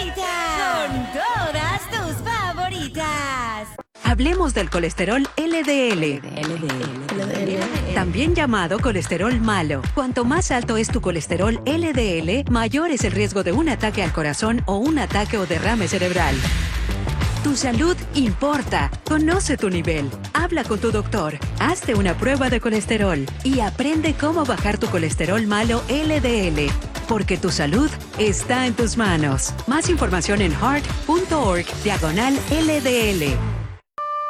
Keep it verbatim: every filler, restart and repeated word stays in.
favoritas. Con todas tus favoritas. Hablemos del colesterol L D L. También llamado colesterol malo. Cuanto más alto es tu colesterol L D L, mayor es el riesgo de un ataque al corazón o un ataque o derrame cerebral. Tu salud importa. Conoce tu nivel. Habla con tu doctor. Hazte una prueba de colesterol y aprende cómo bajar tu colesterol malo L D L. Porque tu salud está en tus manos. Más información en heart punto org diagonal L D L.